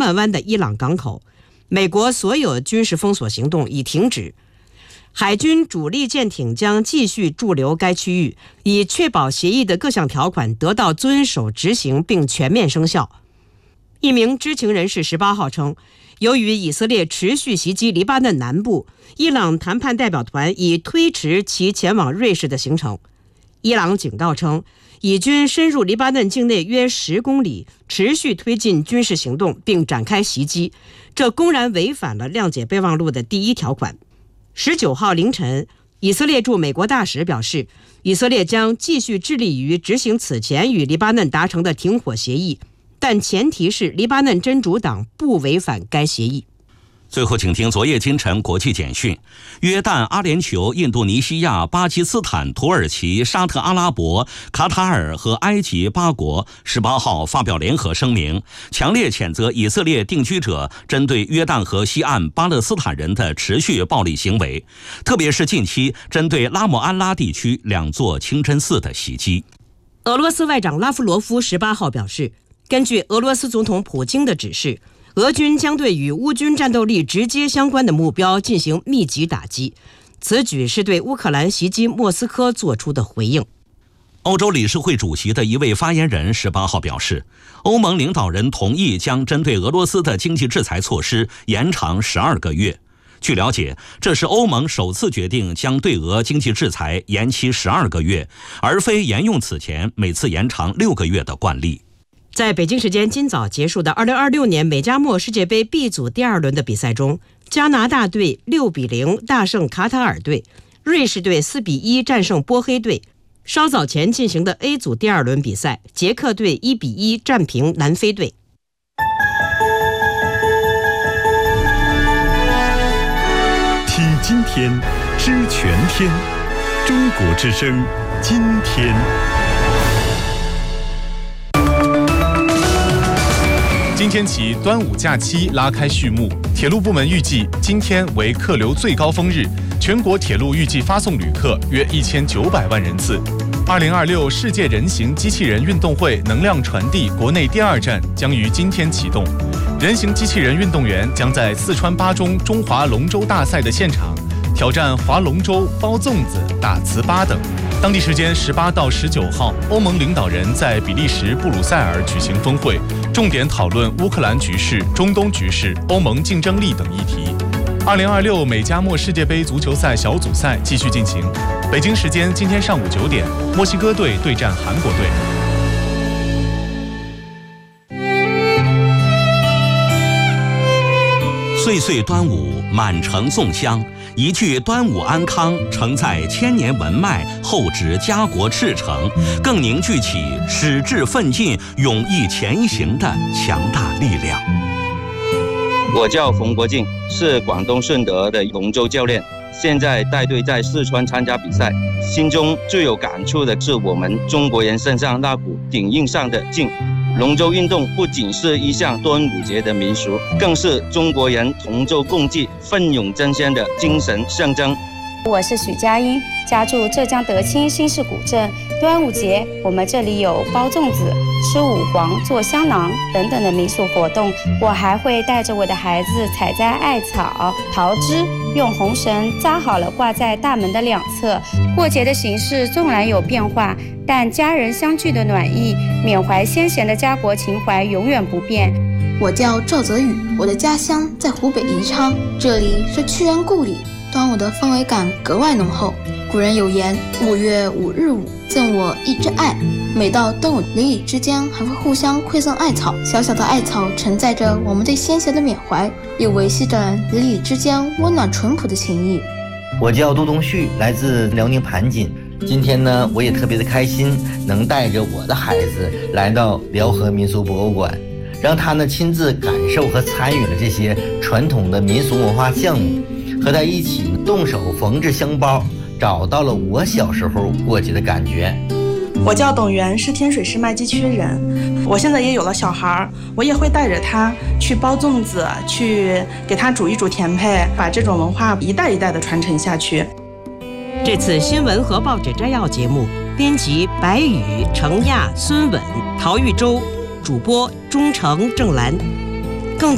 曼湾的伊朗港口。美国所有军事封锁行动已停止，海军主力舰艇将继续驻留该区域，以确保协议的各项条款得到遵守执行并全面生效。一名知情人士18号称，由于以色列持续袭击黎巴嫩南部，伊朗谈判代表团已推迟其前往瑞士的行程。伊朗警告称，以军深入黎巴嫩境内约10公里，持续推进军事行动并展开袭击，这公然违反了谅解备忘录的第1条款。19号凌晨，以色列驻美国大使表示，以色列将继续致力于执行此前与黎巴嫩达成的停火协议，但前提是黎巴嫩真主党不违反该协议。 最后请听昨夜今晨国际简讯。约旦、阿联酋、印度尼西亚、巴基斯坦、土耳其、沙特阿拉伯、卡塔尔和埃及8国18号发表联合声明，强烈谴责以色列定居者针对约旦河西岸巴勒斯坦人的持续暴力行为，特别是近期针对拉姆安拉地区2座清真寺的袭击。 俄罗斯外长拉夫罗夫18号表示，根据俄罗斯总统普京的指示，俄军将对与乌军战斗力直接相关的目标进行密集打击，此举是对乌克兰袭击莫斯科做出的回应。 欧洲理事会主席的一位发言人18号表示，欧盟领导人同意将针对俄罗斯的经济制裁措施延长12个月。据了解，这是欧盟首次决定将对俄经济制裁延期12个月，而非沿用此前每次延长6个月的惯例。 在北京时间今早结束的2026年美加墨世界杯 B 组第2轮的比赛中，加拿大队6-0大胜卡塔尔队，瑞士队4-1战胜波黑队。稍早前进行的 A 组第2轮比赛，捷克队1-1战平南非队。 听今天，知全天，中国之声，今天。 今天起，端午假期拉开序幕。铁路部门预计，今天为客流最高峰日，全国铁路预计发送旅客约1900万人次。2026世界人形机器人运动会能量传递国内第2站将于今天启动。人形机器人运动员将在四川巴中中华龙舟大赛的现场挑战划龙舟、包粽子、打糍粑等。当地时间18到19号，欧盟领导人在比利时布鲁塞尔举行峰会，重点讨论乌克兰局势、中东局势、欧盟竞争力等议题。2026美加墨世界杯足球赛小组赛继续进行。北京时间今天上午9点，墨西哥队对战韩国队。 岁岁端午，满城粽香。一句端午安康，承载千年文脉，厚植家国赤诚，更凝聚起矢志奋进、勇毅前行的强大力量。 我叫冯国敬，是广东顺德的龙舟教练，现在带队在四川参加比赛。心中最有感触的是我们中国人身上那股顶硬上的劲。龙舟运动不仅是一项端午节的民俗，更是中国人同舟共济、奋勇争先的精神象征。 我是许佳音，家住浙江德清新市古镇。端午节我们这里有包粽子、吃五黄、做香囊等等的民俗活动。我还会带着我的孩子采摘艾草、桃枝，用红绳扎好了挂在大门的两侧。过节的形式纵然有变化，但家人相聚的暖意、缅怀先贤的家国情怀永远不变。 我叫赵泽宇，我的家乡在湖北宜昌，这里是屈原故里。端午的氛围感格外浓厚。古人有言：“5月5日午，赠我一枝艾。”每到端午，邻里之间还会互相馈赠艾草。小小的艾草承载着我们对先贤的缅怀，也维系着邻里之间温暖淳朴的情谊。 我叫杜东旭，来自辽宁盘锦。今天呢，我也特别的开心，能带着我的孩子来到辽河民俗博物馆，让他呢亲自感受和参与了这些传统的民俗文化项目，和他一起动手缝制香包，找到了我小时候过节的感觉。 我叫董源，是天水市麦积区人。我现在也有了小孩，我也会带着他去包粽子，去给他煮一煮甜配，把这种文化一代一代的传承下去。 这次新闻和报纸摘要节目，编辑白宇、程亚、孙稳、陶玉洲，主播钟诚、郑兰。